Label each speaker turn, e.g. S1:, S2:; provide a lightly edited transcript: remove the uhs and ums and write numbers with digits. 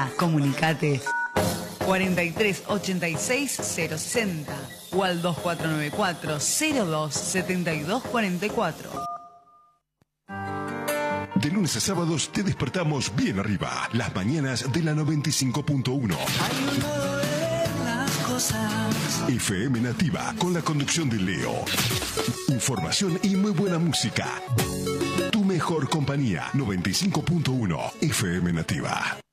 S1: Nativa. Comunicate 43 86 060 o al 2494 02 72 44.
S2: De lunes a sábados te despertamos bien arriba. Las mañanas de la 95.1. FM Nativa, con la conducción de Leo. Información y muy buena música. Tu mejor compañía, 95.1 FM Nativa.